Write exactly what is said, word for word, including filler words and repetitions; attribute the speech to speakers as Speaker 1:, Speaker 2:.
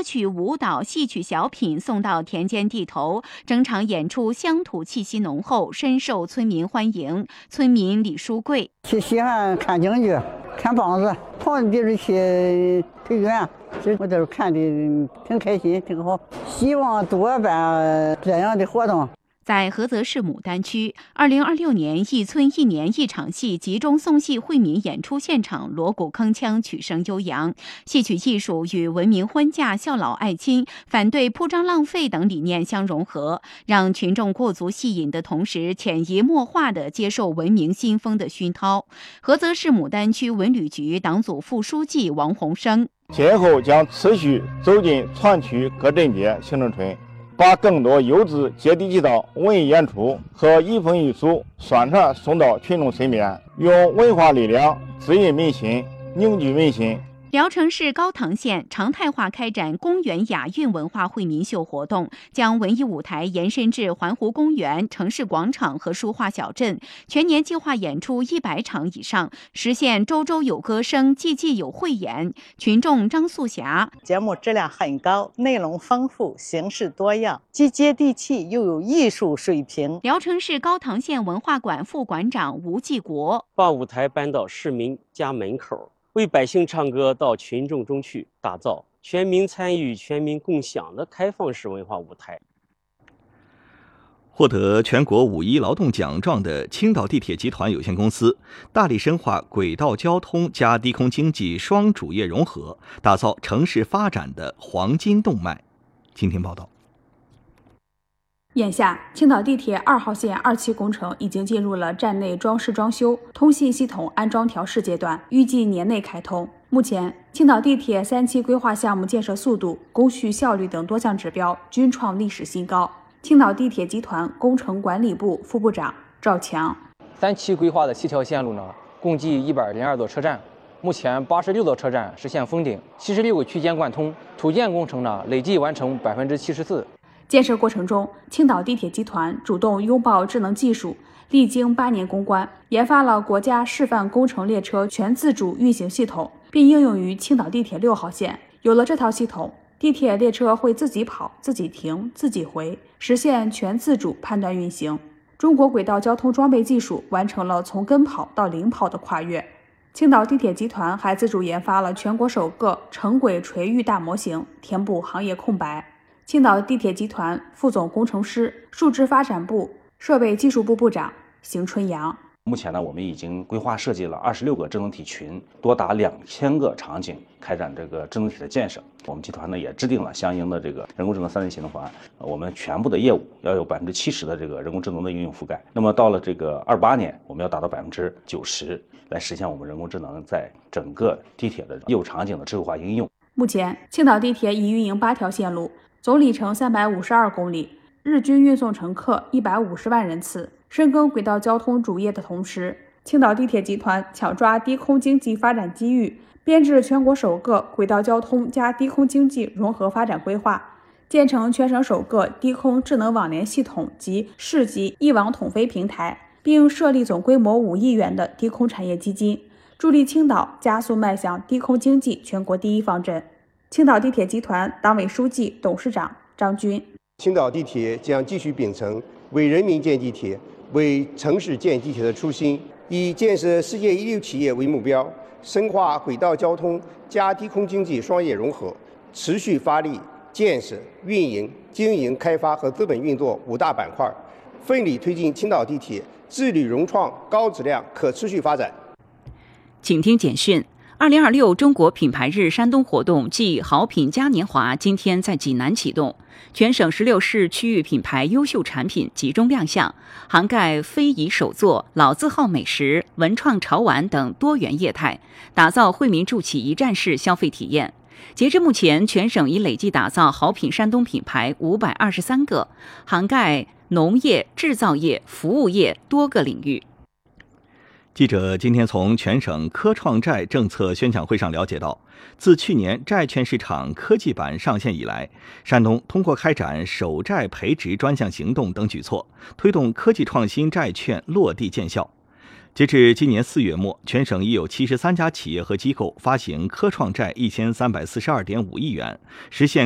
Speaker 1: 曲、舞蹈、戏曲、小品送到田间地头，整场演出乡土气息浓厚，深受村民欢迎。村民李书贵：
Speaker 2: 去西安看京剧、看梆子，跑地儿去推远，其实我都是看的挺开心，挺好。希望多办这样的活动。
Speaker 1: 在菏泽市牡丹区，二零二六年一村一年一场戏集中送戏惠民演出现场，锣鼓铿锵，曲声悠扬。戏曲艺术与文明婚嫁、孝老爱亲、反对铺张浪费等理念相融合，让群众过足戏瘾的同时，潜移默化地接受文明新风的熏陶。菏泽市牡丹区文旅局党组副书记王洪生：
Speaker 3: 今后将持续走进全区各镇街、行政村，把更多优质接地气的文艺演出和艺风艺术宣传送到群众身边，用文化力量滋润民心，凝聚民心。
Speaker 1: 聊城市高唐县常态化开展公园雅韵文化惠民秀活动，将文艺舞台延伸至环湖公园、城市广场和书画小镇，全年计划演出一百场以上，实现周周有歌声，季季有汇演。群众张素霞：
Speaker 4: 节目质量很高，内容丰富，形式多样，既接地气又有艺术水平。
Speaker 1: 聊城市高唐县文化馆副馆长吴继国：
Speaker 5: 把舞台搬到市民家门口，为百姓唱歌到群众中去，打造全民参与、全民共享的开放式文化舞台。
Speaker 6: 获得全国五一劳动奖状的青岛地铁集团有限公司，大力深化轨道交通加低空经济双主业融合，打造城市发展的黄金动脉。今天报道。
Speaker 7: 眼下，青岛地铁二号线二期工程已经进入了站内装饰装修、通信系统安装调试阶段，预计年内开通。目前，青岛地铁三期规划项目建设速度、工序效率等多项指标均创历史新高。青岛地铁集团工程管理部副部长赵强：
Speaker 8: 三期规划的七条线路呢，共计一百零二座车站，目前八十六座车站实现封顶，七十六个区间贯通，土建工程呢累计完成百分之七十四。
Speaker 7: 建设过程中，青岛地铁集团主动拥抱智能技术，历经八年攻关，研发了国家示范工程列车全自主运行系统，并应用于青岛地铁六号线。有了这套系统，地铁列车会自己跑、自己停、自己回，实现全自主判断运行。中国轨道交通装备技术完成了从跟跑到零跑的跨越。青岛地铁集团还自主研发了全国首个城轨垂域大模型，填补行业空白。青岛地铁集团副总工程师、数字发展部设备技术部部长邢春阳：
Speaker 9: 目前呢，我们已经规划设计了二十六个智能体群，多达两千个场景，开展这个智能体的建设。我们集团呢也制定了相应的这个人工智能三类行动方案，我们全部的业务要有百分之七十的这个人工智能的应用覆盖。那么到了这个二八年，我们要达到百分之九十，来实现我们人工智能在整个地铁的业务场景的智慧化应用。
Speaker 7: 目前，青岛地铁已运营八条线路，总里程三百五十二公里，日均运送乘客一百五十万人次。深耕轨道交通主业的同时，青岛地铁集团抢抓低空经济发展机遇，编制全国首个轨道交通加低空经济融合发展规划，建成全省首个低空智能网联系统及市级一网统飞平台，并设立总规模五亿元的低空产业基金，助力青岛加速迈向低空经济全国第一方阵。青岛地铁集团党委书记、董事长张军：
Speaker 10: 青岛地铁将继续秉承为人民建地铁、为城市建地铁的初心，以建设世界一流企业为目标，深化轨道交通加低空经济双业融合，持续发力建设、运营、经营、开发和资本运作五大板块，奋力推进青岛地铁治理融创高质量可持续发展。
Speaker 11: 请听简讯。二零二六中国品牌日山东活动暨好品嘉年华今天在济南启动，全省十六市区域品牌优秀产品集中亮相，涵盖非遗手作、老字号美食、文创潮玩等多元业态，打造惠民助企一站式消费体验。截至目前，全省已累计打造好品山东品牌五百二十三个，涵盖农业、制造业、服务业多个领域。
Speaker 6: 记者今天从全省科创债政策宣讲会上了解到，自去年债券市场科技版上线以来，山东通过开展首债培植专项行动等举措，推动科技创新债券落地见效。截至今年四月末，全省已有七十三家企业和机构发行科创债一千三百四十二点五亿元，实现